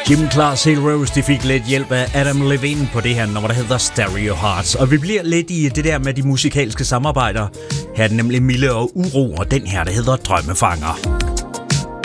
Gym Class Heroes, de fik lidt hjælp af Adam Levine på det her nummer, der hedder Stereo Hearts. Og vi bliver lidt i det der med de musikalske samarbejder. Her er det nemlig Mille og Uro, og den her, der hedder Drømmefanger.